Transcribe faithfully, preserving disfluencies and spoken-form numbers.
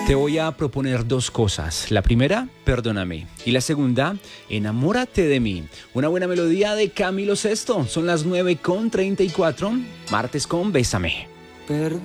Te voy a proponer dos cosas. La primera, perdóname. Y la segunda, enamórate de mí. Una buena melodía de Camilo Sesto. Son las nueve con treinta y cuatro. Martes con Bésame.